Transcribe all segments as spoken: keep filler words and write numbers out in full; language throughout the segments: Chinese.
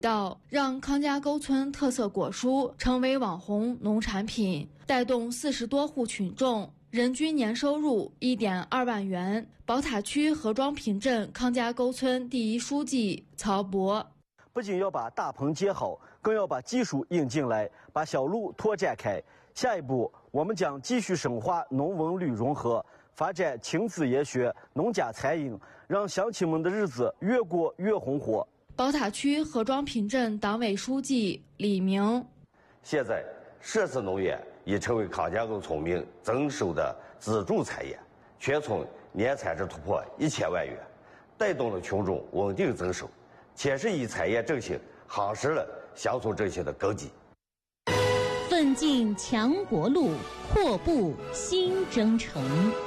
到让康家沟村特色果蔬成为网红农产品，带动四十多户群众人均年收入一点二万元。宝塔区何庄坪镇康家沟村第一书记曹博， 不仅要把大棚接好，更要把技术引进来，把小路拓展开。下一步，我们将继续深化农文旅融合，发展亲子研学、农家餐饮，让乡亲们的日子越过越红火。 宝塔区何庄坪镇党委书记李明， 现在设施农业已成为康家沟村民增收的支柱产业，全村年产值突破一千万元，带动了群众稳定增收，切实以产业振兴夯实了乡村振兴的根基。 奋进强国路，阔步新征程。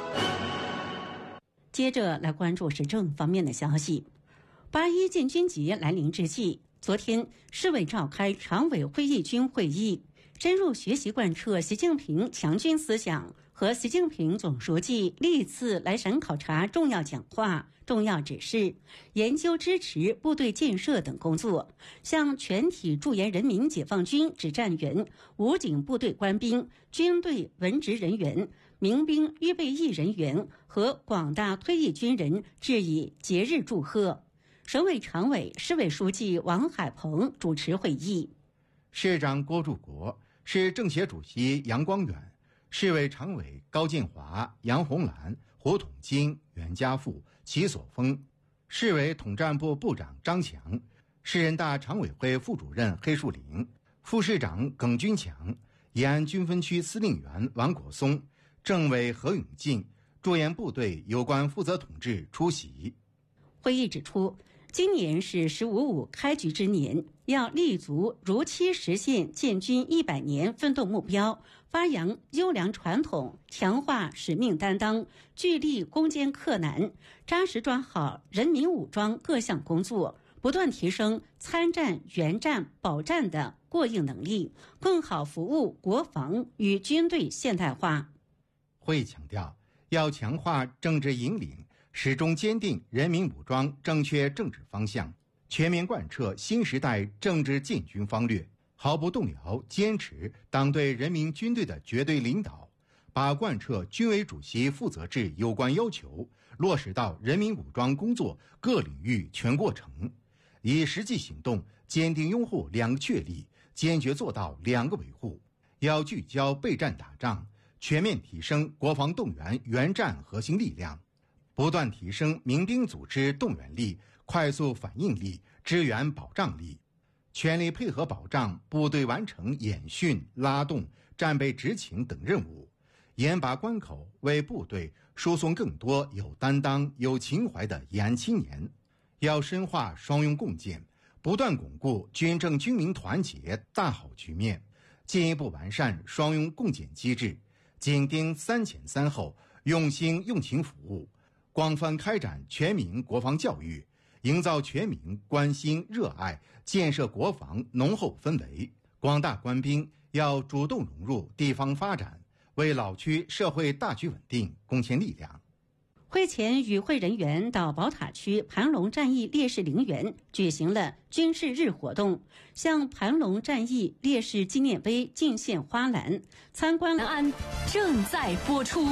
接着来关注时政方面的消息。八一建军节来临之际，昨天市委召开常委会议军会议，深入学习贯彻习近平强军思想和习近平总书记历次来陕考察重要讲话、重要指示，研究支持部队建设等工作，向全体驻沿人民解放军指战员、武警部队官兵、军队文职人员、民兵预备役人员和广大退役军人致以节日祝贺。省委常委、市委书记王海鹏主持会议。 市长郭柱国，市政协主席杨光远，市委常委高建华、杨红兰、胡统金、袁家富、齐所峰，市委统战部部长张强，市人大常委会副主任黑树林，副市长耿军强，延安军分区司令员王国松，政委何永进，驻沿部队有关负责同志出席。 会议指出，今年是“十五五”开局之年，要立足如期实现建军一百年奋斗目标，发扬优良传统，强化使命担当，聚力攻坚克难，扎实抓好人民武装各项工作，不断提升参战、援战、保战的过硬能力，更好服务国防与军队现代化。 会议强调，要强化政治引领，始终坚定人民武装正确政治方向，全面贯彻新时代政治建军方略，毫不动摇坚持党对人民军队的绝对领导，把贯彻军委主席负责制有关要求落实到人民武装工作各领域全过程，以实际行动坚定拥护两个确立，坚决做到两个维护。要聚焦备战打仗，全面提升国防动员援战核心力量，不断提升民兵组织动员力、快速反应力、支援保障力，全力配合保障部队完成演训、拉动、战备执勤等任务，严把关口，为部队输送更多有担当、有情怀的延安青年。要深化双用共建，不断巩固军政军民团结大好局面，进一步完善双用共建机制，紧盯三前三后，用心用情服务，广泛开展全民国防教育，营造全民关心热爱建设国防浓厚氛围。广大官兵要主动融入地方发展，为老区社会大局稳定贡献力量。 会前与会人员到宝塔区盘龙战役烈士陵园举行了军事日活动，向盘龙战役烈士纪念碑敬献花篮，参观南安正在播出。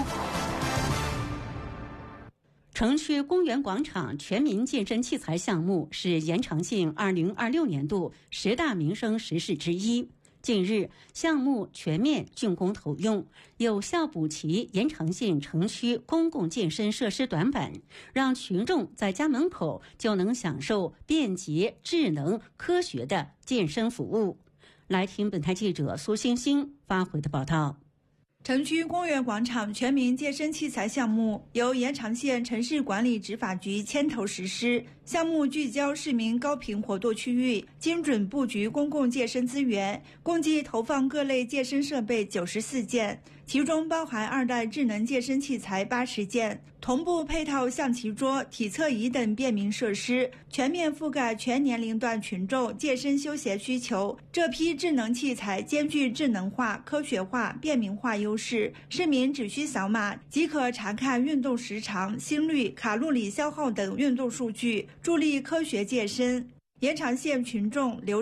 城区公园广场全民健身器材项目是延长县二零二六年度十大民生实事之一。近日，项目全面竣工投用，有效补齐延长县城区公共健身设施短板，让群众在家门口就能享受便捷、智能、科学的健身服务。来听本台记者苏星星发回的报道。 城区公园广场全民健身器材项目由延长县城市管理执法局牵头实施，项目聚焦市民高频活动区域，精准布局公共健身资源，共计投放各类健身设备九十四件，其中包含二代智能健身器材八十件，同步配套象棋桌、体测仪等便民设施，全面覆盖全年龄段群众健身休闲需求。这批智能器材兼具智能化、科学化、便民化优势，市民只需扫码即可查看运动时长、心率、卡路里消耗等运动数据，助力科学健身。 延长县群众流